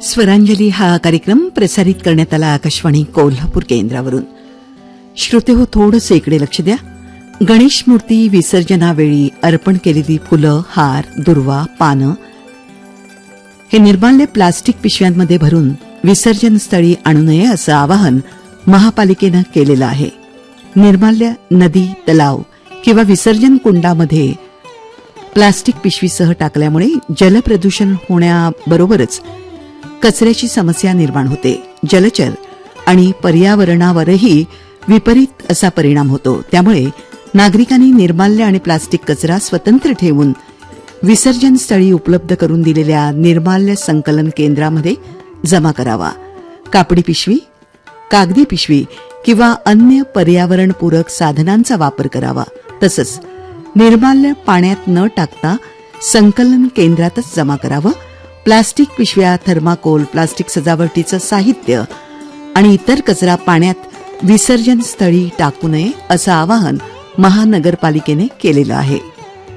स्वरांजली हा कार्यक्रम प्रसारित करण्यात आला आकाशवाणी कोल्हापूर केंद्रावरून. श्रोते हो, थोडंसं इकडे लक्ष द्या. गणेश मूर्ती विसर्जनावेळी अर्पण केलेली फुलं, हार, दुर्वा, पानं हे निर्माल्य प्लास्टिक पिशव्यांमध्ये भरून विसर्जनस्थळी आणू नये असं आवाहन महापालिकेनं केलेलं आहे. निर्माल्य नदी, तलाव किंवा विसर्जन कुंडामध्ये प्लास्टिक पिशवीसह टाकल्यामुळे जलप्रदूषण होण्याबरोबरच कचऱ्याची समस्या निर्माण होते. जलचर आणि पर्यावरणावरही विपरीत असा परिणाम होतो. त्यामुळे नागरिकांनी निर्माल्य आणि प्लास्टिक कचरा स्वतंत्र ठेवून विसर्जन स्थळी उपलब्ध करून दिलेल्या निर्माल्य संकलन केंद्रामध्ये जमा करावा. कापडी पिशवी, कागदी पिशवी किंवा अन्य पर्यावरणपूरक साधनांचा वापर करावा. तसंच निर्माल्य पाण्यात न टाकता संकलन केंद्रातच जमा करावं. प्लास्टिक पिशव्या, थर्माकोल, प्लास्टिक सजावटीचं साहित्य आणि इतर कचरा पाण्यात विसर्जन स्थळी टाकू नये असं आवाहन महानगरपालिकेने केलेलं आहे.